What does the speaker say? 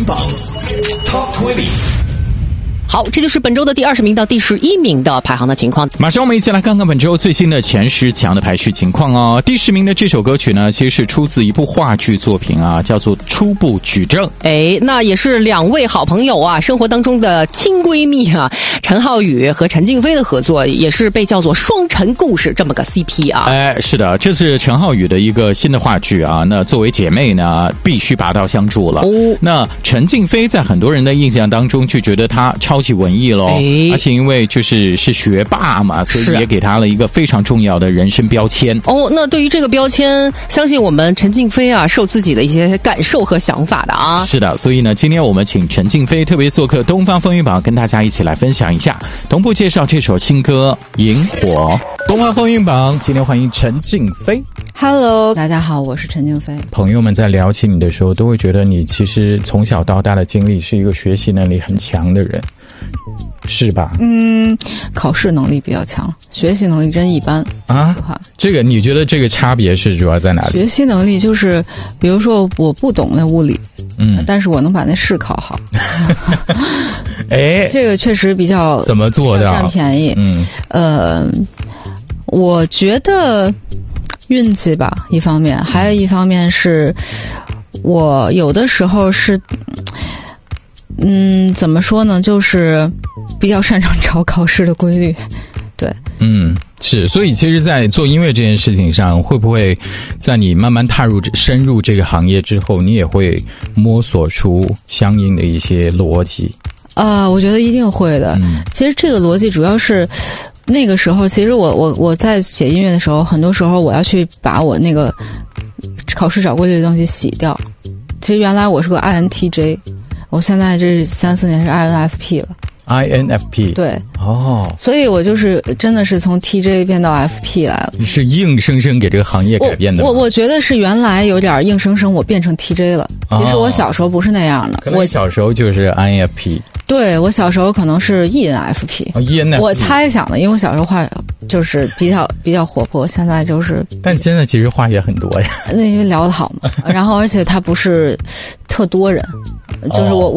榜 Top 20。 好，这就是本周的第20名到第11名的排行的情况。 马上我们一起来看看本周最新的前10强的排序情况哦。第10名的这首歌曲呢，其实是出自一部话剧作品啊，叫做《初步举证》。 那也是两位好朋友啊，生活当中的亲闺蜜啊，陈浩宇和陈静飞的合作，也是被叫做双陈故事这么个 CP 啊。 是的，这是陈浩宇的一个新的话剧啊。那作为姐妹呢，必须拔刀相助了。那陈静飞在很多人的印象当中就觉得她超级文艺咯，而且因为是学霸嘛，所以也给她了一个非常重要的人生标签。 那对于这个标签，相信我们陈静飞啊，受自己的一些感受和想法的啊。 是的，所以呢，今天我们请陈静飞特别做客东方风云榜，跟大家一起来分享一下，同步介绍这首新歌《萤火》。东方风云榜，今天欢迎陈静飞。 Hello， 大家好，我是陈静飞。 朋友们在聊起你的时候，都会觉得你其实从小到大的经历是一个学习能力很强的人，是吧？ 考试能力比较强，学习能力真一般啊。 这个你觉得这个差别是主要在哪里？ 学习能力就是，比如说我不懂那物理，但是我能把那试考好。这个确实比较怎么做的？ 占便宜。我觉得运气吧，一方面，还有一方面是我有的时候是，怎么说呢，就是比较擅长找考试的规律，对。 是，所以其实在做音乐这件事情上，会不会在你慢慢深入这个行业之后，你也会摸索出相应的一些逻辑？ 我觉得一定会的。其实这个逻辑主要是那个时候，其实我在写音乐的时候，很多时候我要去把我那个考试找规律的东西洗掉。其实原来我是个 INTJ， 我现在这3-4年是 INFP 了。 INFP 对所以我就是真的是从 TJ 变到 FP 来了。 你是硬生生给这个行业改变的吗？ 我觉得是原来有点硬生生我变成 TJ 了。其实我小时候不是那样的， 我小时候就是 INFP。 对，我小时候可能是 ENFP。我猜想的，因为我小时候话就是比较活泼，现在就是。 但现在其实话也很多呀。 那因为聊得好嘛，然后而且他不是特多人，就是我